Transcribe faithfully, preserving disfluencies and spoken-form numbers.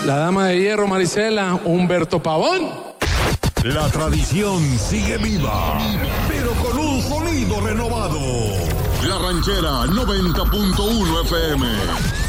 La dama de hierro, Marisela, Humberto Pavón. La tradición sigue viva, pero con un sonido renovado. La Ranchera noventa punto uno F M.